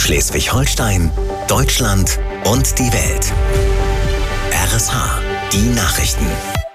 Schleswig-Holstein, Deutschland und die Welt. RSH, die Nachrichten.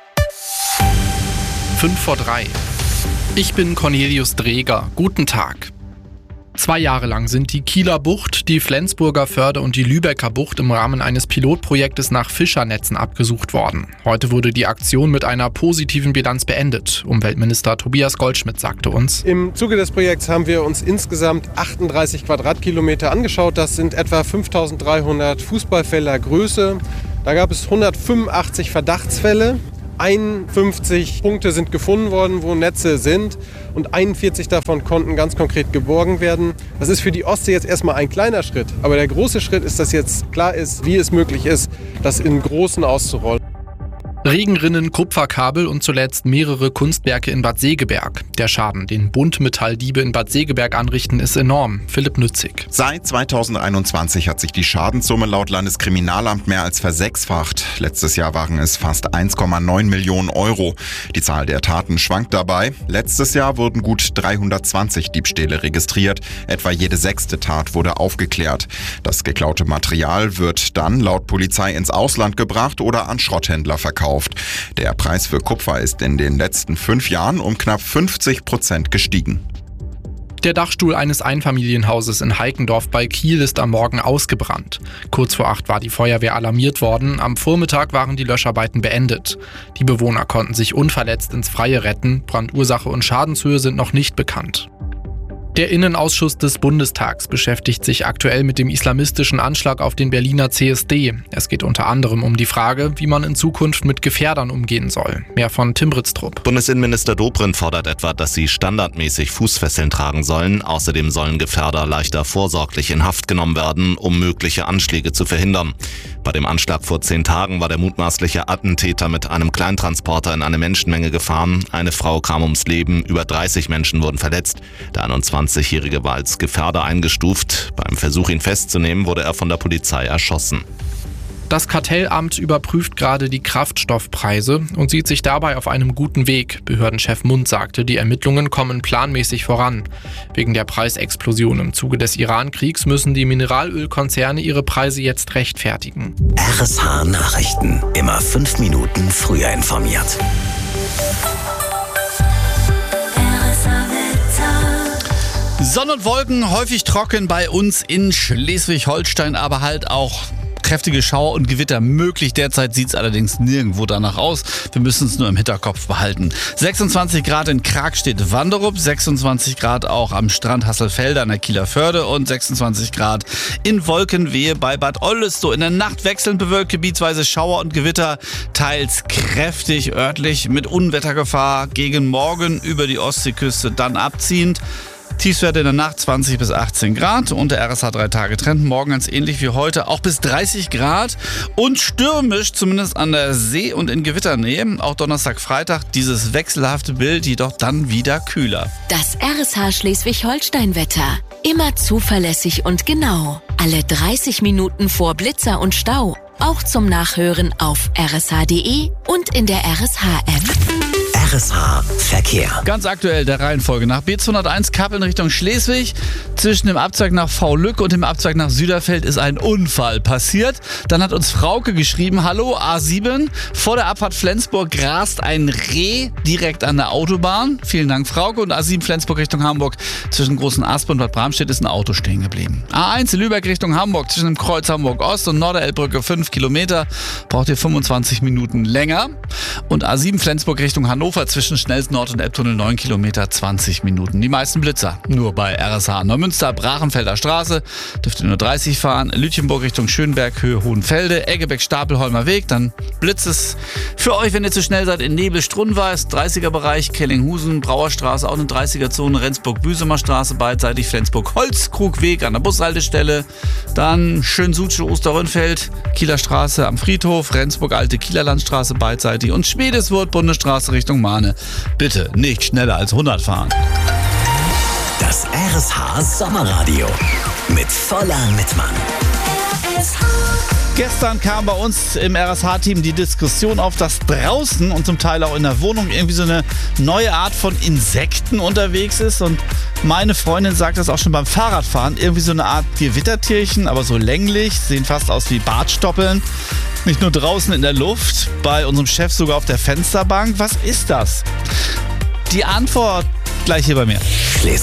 5:03. Ich bin Cornelius Dreger. Guten Tag. 2 Jahre lang sind die Kieler Bucht, die Flensburger Förde und die Lübecker Bucht im Rahmen eines Pilotprojektes nach Fischernetzen abgesucht worden. Heute wurde die Aktion mit einer positiven Bilanz beendet. Umweltminister Tobias Goldschmidt sagte uns: Im Zuge des Projekts haben wir uns insgesamt 38 Quadratkilometer angeschaut. Das sind etwa 5.300 Fußballfelder Größe. Da gab es 185 Verdachtsfälle. 51 Punkte sind gefunden worden, wo Netze sind, und 41 davon konnten ganz konkret geborgen werden. Das ist für die Ostsee jetzt erstmal ein kleiner Schritt, aber der große Schritt ist, dass jetzt klar ist, wie es möglich ist, das im Großen auszurollen. Regenrinnen, Kupferkabel und zuletzt mehrere Kunstwerke in Bad Segeberg. Der Schaden, den Buntmetalldiebe in Bad Segeberg anrichten, ist enorm. Philipp Nützig. Seit 2021 hat sich die Schadenssumme laut Landeskriminalamt mehr als versechsfacht. Letztes Jahr waren es fast 1,9 Millionen Euro. Die Zahl der Taten schwankt dabei. Letztes Jahr wurden gut 320 Diebstähle registriert. Etwa jede 6. Tat wurde aufgeklärt. Das geklaute Material wird dann laut Polizei ins Ausland gebracht oder an Schrotthändler verkauft. Der Preis für Kupfer ist in den letzten 5 Jahren um knapp 50% gestiegen. Der Dachstuhl eines Einfamilienhauses in Heikendorf bei Kiel ist am Morgen ausgebrannt. Kurz vor 8 war die Feuerwehr alarmiert worden. Am Vormittag waren die Löscharbeiten beendet. Die Bewohner konnten sich unverletzt ins Freie retten. Brandursache und Schadenshöhe sind noch nicht bekannt. Der Innenausschuss des Bundestags beschäftigt sich aktuell mit dem islamistischen Anschlag auf den Berliner CSD. Es geht unter anderem um die Frage, wie man in Zukunft mit Gefährdern umgehen soll. Mehr von Tim Britztrup. Bundesinnenminister Dobrindt fordert etwa, dass sie standardmäßig Fußfesseln tragen sollen. Außerdem sollen Gefährder leichter vorsorglich in Haft genommen werden, um mögliche Anschläge zu verhindern. Bei dem Anschlag vor 10 Tagen war der mutmaßliche Attentäter mit einem Kleintransporter in eine Menschenmenge gefahren. Eine Frau kam ums Leben, über 30 Menschen wurden verletzt. Der 21-Jährige war als Gefährder eingestuft. Beim Versuch, ihn festzunehmen, wurde er von der Polizei erschossen. Das Kartellamt überprüft gerade die Kraftstoffpreise und sieht sich dabei auf einem guten Weg. Behördenchef Mund sagte, die Ermittlungen kommen planmäßig voran. Wegen der Preisexplosion im Zuge des Iran-Kriegs müssen die Mineralölkonzerne ihre Preise jetzt rechtfertigen. RSH Nachrichten. Immer 5 Minuten früher informiert. Sonne und Wolken, häufig trocken bei uns in Schleswig-Holstein, aber halt auch kräftige Schauer und Gewitter möglich. Derzeit sieht es allerdings nirgendwo danach aus. Wir müssen es nur im Hinterkopf behalten. 26 Grad in Kragstedt-Wanderup, 26 Grad auch am Strand Hasselfelde an der Kieler Förde und 26 Grad in Wolkenwehe bei Bad Oldesloe. In der Nacht wechselnd bewölkt, gebietsweise Schauer und Gewitter, teils kräftig örtlich mit Unwettergefahr gegen Morgen über die Ostseeküste dann abziehend. Tiefstwerte in der Nacht 20 bis 18 Grad und der RSH 3-Tage-Trend morgen ganz ähnlich wie heute, auch bis 30 Grad und stürmisch, zumindest an der See und in Gewitternähe. Auch Donnerstag, Freitag dieses wechselhafte Bild, jedoch dann wieder kühler. Das RSH Schleswig-Holstein-Wetter. Immer zuverlässig und genau. Alle 30 Minuten vor Blitzer und Stau. Auch zum Nachhören auf rsh.de und in der RSH-App. RSH Verkehr. Ganz aktuell der Reihenfolge nach B201 Kappeln Richtung Schleswig. Zwischen dem Abzweig nach V-Lück und dem Abzweig nach Süderfeld ist ein Unfall passiert. Dann hat uns Frauke geschrieben: Hallo, A7. Vor der Abfahrt Flensburg grast ein Reh direkt an der Autobahn. Vielen Dank, Frauke. Und A7 Flensburg Richtung Hamburg. Zwischen Großen Aspe und Bad Bramstedt ist ein Auto stehen geblieben. A1 Lübeck Richtung Hamburg. Zwischen dem Kreuz Hamburg Ost und Norderelbbrücke 5 Kilometer. Braucht ihr 25 Minuten länger. Und A7 Flensburg Richtung Hannover zwischen Schnellsnord und Elbtunnel 9 Kilometer 20 Minuten. Die meisten Blitzer nur bei RSH. Neumünster, Brachenfelder Straße, dürft ihr nur 30 fahren. Lütjenburg Richtung Schönberg, Höhe Hohenfelde, Eggebeck, Stapelholmer Weg. Dann blitzt es für euch, wenn ihr zu schnell seid, in Nebel-Strunweiß, 30er-Bereich, Kellinghusen, Brauerstraße, auch eine 30er-Zone, Rendsburg-Büsumer Straße, beidseitig Flensburg-Holzkrugweg an der Bushaltestelle. Dann Schönsutsche, Osterrönfeld, Kieler Straße am Friedhof, Rendsburg, Alte Kieler Landstraße, beidseitig und Schwedeswurth, Bundesstraße Richtung Mahne. Bitte nicht schneller als 100 fahren. Das RSH Sommerradio mit Voller Mittmann. Gestern kam bei uns im RSH-Team die Diskussion auf, dass draußen und zum Teil auch in der Wohnung irgendwie so eine neue Art von Insekten unterwegs ist. Und meine Freundin sagt das auch schon beim Fahrradfahren. Irgendwie so eine Art Gewittertierchen, aber so länglich, sehen fast aus wie Bartstoppeln. Nicht nur draußen in der Luft, bei unserem Chef sogar auf der Fensterbank. Was ist das? Die Antwort gleich hier bei mir.